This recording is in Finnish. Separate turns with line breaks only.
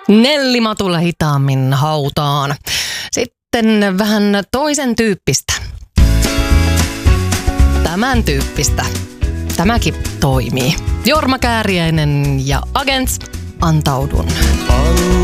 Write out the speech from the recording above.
Nelli Matula hitaammin hautaan. Sitten vähän toisen tyyppistä. Tämän tyyppistä. Tämäkin toimii. Jorma Kääriäinen ja Agents, antaudun.